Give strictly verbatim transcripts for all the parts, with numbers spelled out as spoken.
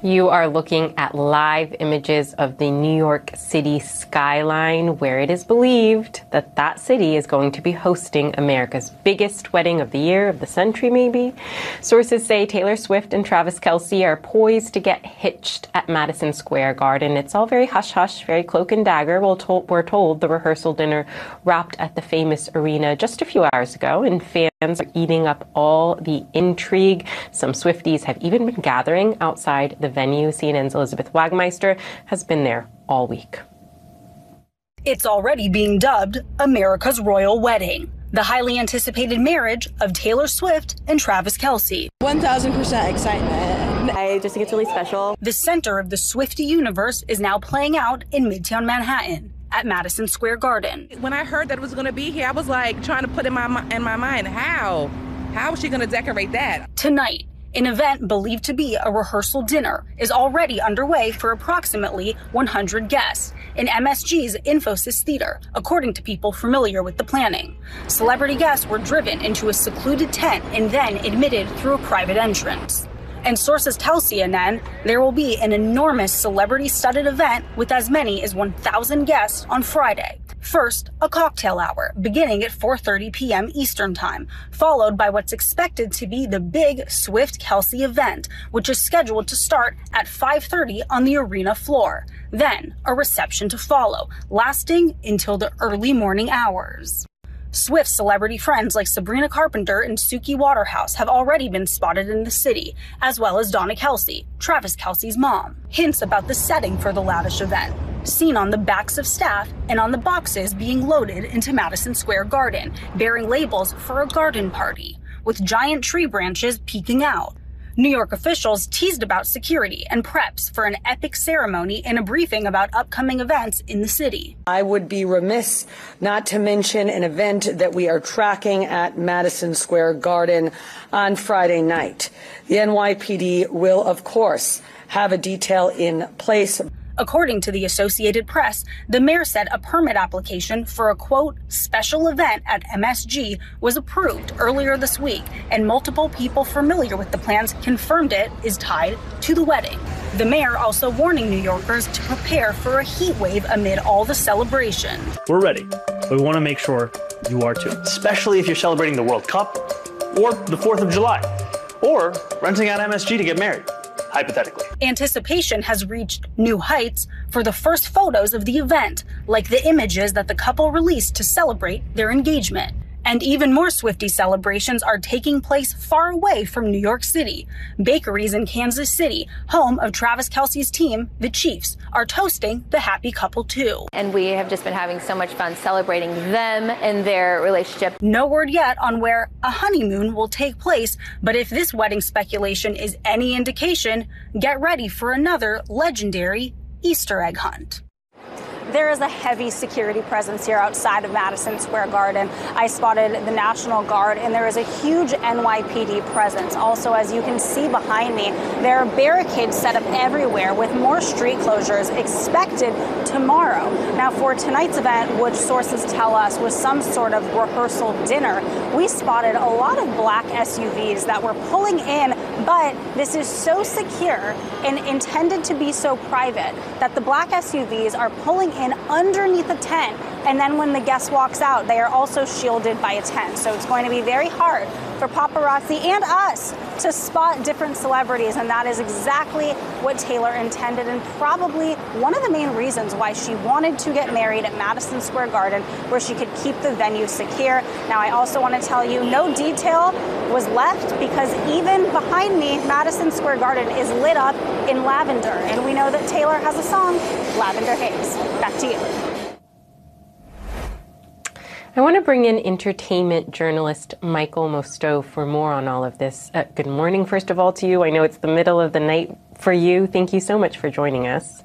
You are looking at live images of the New York City skyline, where it is believed that that city is going to be hosting America's biggest wedding of the year, of the century maybe. Sources say Taylor Swift and Travis Kelce are poised to get hitched at Madison Square Garden. It's all very hush-hush, very cloak and dagger. We're told, we're told the rehearsal dinner wrapped at the famous arena just a few hours ago, and fans are eating up all the intrigue. Some Swifties have even been gathering outside the venue. C N N's Elizabeth Wagmeister has been there all week. It's already being dubbed America's Royal Wedding, the highly anticipated marriage of Taylor Swift and Travis Kelce. one thousand percent excitement. I just think it's really special. The center of the Swiftie universe is now playing out in Midtown Manhattan at Madison Square Garden. When I heard that it was going to be here, I was like trying to put in my in my mind, how? How is she going to decorate that? Tonight, an event believed to be a rehearsal dinner is already underway for approximately one hundred guests in M S G's Infosys Theater, according to people familiar with the planning. Celebrity guests were driven into a secluded tent and then admitted through a private entrance. And sources tell C N N there will be an enormous celebrity-studded event with as many as one thousand guests on Friday. First, a cocktail hour beginning at four thirty p m Eastern Time, followed by what's expected to be the big Swift-Kelce event, which is scheduled to start at five thirty on the arena floor. Then, a reception to follow, lasting until the early morning hours. Swift's celebrity friends like Sabrina Carpenter and Suki Waterhouse have already been spotted in the city, as well as Donna Kelce, Travis Kelce's mom. Hints about the setting for the lavish event, seen on the backs of staff and on the boxes being loaded into Madison Square Garden, bearing labels for a garden party, with giant tree branches peeking out. New York officials teased about security and preps for an epic ceremony in a briefing about upcoming events in the city. I would be remiss not to mention an event that we are tracking at Madison Square Garden on Friday night. The N Y P D will, of course, have a detail in place. According to the Associated Press, the mayor said a permit application for a, quote, special event at M S G was approved earlier this week, and multiple people familiar with the plans confirmed it is tied to the wedding. The mayor also warning New Yorkers to prepare for a heat wave amid all the celebration. We're ready, but we want to make sure you are too, especially if you're celebrating the World Cup or the fourth of July, or renting out M S G to get married. Hypothetically. Anticipation has reached new heights for the first photos of the event, like the images that the couple released to celebrate their engagement. And even more Swiftie celebrations are taking place far away from New York City. Bakeries in Kansas City, home of Travis Kelce's team, the Chiefs, are toasting the happy couple too. And we have just been having so much fun celebrating them and their relationship. No word yet on where a honeymoon will take place, but if this wedding speculation is any indication, get ready for another legendary Easter egg hunt. There is a heavy security presence here outside of Madison Square Garden. I spotted the National Guard, and there is a huge N Y P D presence. Also, as you can see behind me, there are barricades set up everywhere with more street closures expected tomorrow. Now, for tonight's event, which sources tell us was some sort of rehearsal dinner, we spotted a lot of black S U Vs that were pulling in, but this is so secure and intended to be so private that the black S U Vs are pulling in underneath a tent, and then when the guest walks out, they are also shielded by a tent. So it's going to be very hard for paparazzi and us to spot different celebrities, and that is exactly what Taylor intended, and probably one of the main reasons why she wanted to get married at Madison Square Garden, where she could keep the venue secure. Now, I also want to tell you, no detail was left, because even behind me, Madison Square Garden is lit up in lavender, and we know that Taylor has a song, Lavender Haze. Back to you. I want to bring in entertainment journalist Michael Mostow for more on all of this. Uh, good morning, first of all, to you. I know it's the middle of the night for you. Thank you so much for joining us.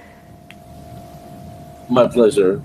My pleasure.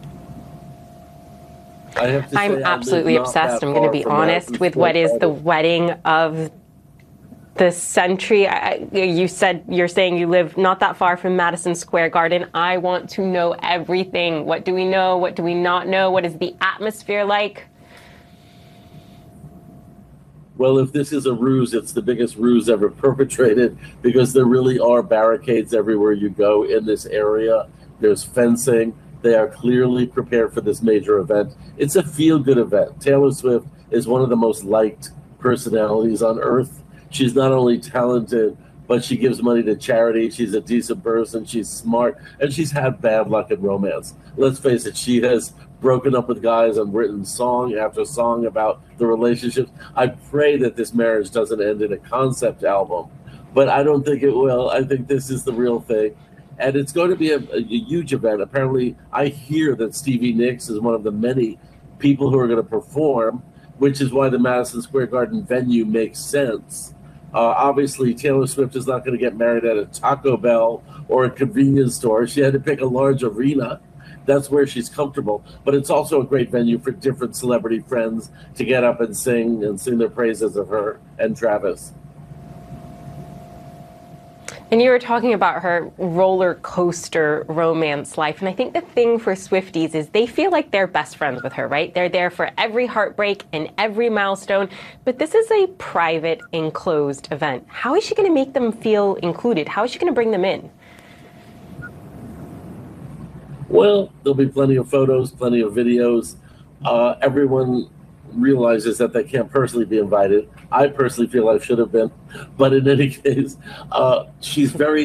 I have to I'm say absolutely obsessed. I'm going to be honest with what is the wedding of the century. I, you said, you're saying you live not that far from Madison Square Garden. I want to know everything. What do we know? What do we not know? What is the atmosphere like? Well, if this is a ruse, it's the biggest ruse ever perpetrated, because there really are barricades everywhere you go in this area. There's fencing. They are clearly prepared for this major event. It's a feel-good event. Taylor Swift is one of the most liked personalities on earth. She's not only talented, but she gives money to charity. She's a decent person. She's smart, and she's had bad luck in romance. Let's face it, she has broken up with guys and written song after song about the relationships. I pray that this marriage doesn't end in a concept album, but I don't think it will. I think this is the real thing. And it's going to be a, a huge event. Apparently, I hear that Stevie Nicks is one of the many people who are going to perform, which is why the Madison Square Garden venue makes sense. Uh, obviously, Taylor Swift is not going to get married at a Taco Bell or a convenience store. She had to pick a large arena. That's where she's comfortable. But it's also a great venue for different celebrity friends to get up and sing and sing their praises of her and Travis. And you were talking about her roller coaster romance life. And I think the thing for Swifties is they feel like they're best friends with her, right? They're there for every heartbreak and every milestone. But this is a private, enclosed event. How is she going to make them feel included? How is she going to bring them in? Well, there'll be plenty of photos, plenty of videos. Uh, everyone realizes that they can't personally be invited. I personally feel I should have been. But in any case, uh, she's very